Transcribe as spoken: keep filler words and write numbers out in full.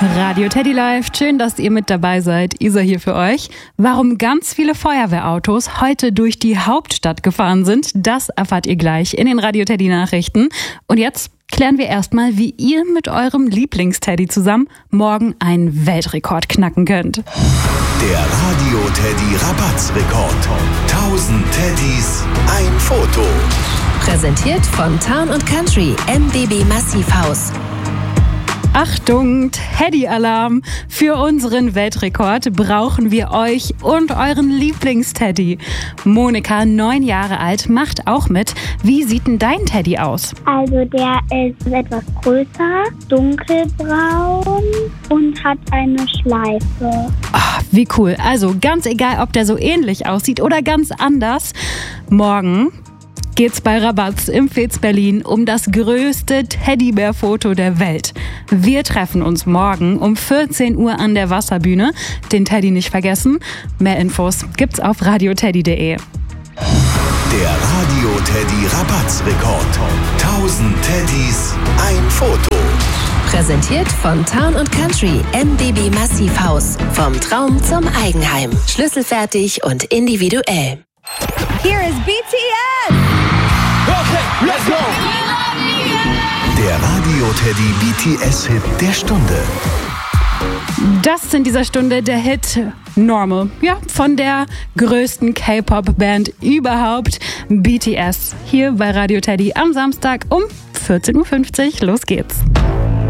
Radio Teddy Live, schön, dass ihr mit dabei seid. Isa hier für euch. Warum ganz viele Feuerwehrautos heute durch die Hauptstadt gefahren sind, das erfahrt ihr gleich in den Radio Teddy Nachrichten. Und jetzt klären wir erstmal, wie ihr mit eurem Lieblingsteddy zusammen morgen einen Weltrekord knacken könnt. Der Radio Teddy Rabattsrekord. tausend Teddys, ein Foto. Präsentiert von Town und Country M B B Massivhaus. Achtung, Teddy-Alarm! Für unseren Weltrekord brauchen wir euch und euren Lieblingsteddy. Monika, neun Jahre alt, macht auch mit. Wie sieht denn dein Teddy aus? Also der ist etwas größer, dunkelbraun und hat eine Schleife. Ach, wie cool. Also ganz egal, ob der so ähnlich aussieht oder ganz anders. Morgen geht's bei Rabatz im Fez Berlin um das größte Teddybär-Foto der Welt. Wir treffen uns morgen um vierzehn Uhr an der Wasserbühne. Den Teddy nicht vergessen. Mehr Infos gibt's auf radio teddy punkt de. Der Radio Teddy Rabattsrekord. tausend Teddys, ein Foto. Präsentiert von Town und Country M B B Massivhaus. Vom Traum zum Eigenheim. Schlüsselfertig und individuell. Here is B T S! Okay, let's go! Der Radio Teddy B T S-Hit der Stunde. Das ist in dieser Stunde der Hit Normal. Ja, von der größten K-Pop-Band überhaupt, B T S. Hier bei Radio Teddy am Samstag um vierzehn Uhr fünfzig. Los geht's.